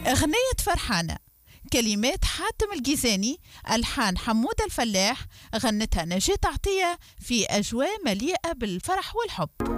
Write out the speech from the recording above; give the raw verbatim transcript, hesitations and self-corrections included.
أغنية فرحانة، كلمات حاتم الجيزاني، ألحان حمودة الفلاح، غنتها نجاة عطية في أجواء مليئة بالفرح والحب.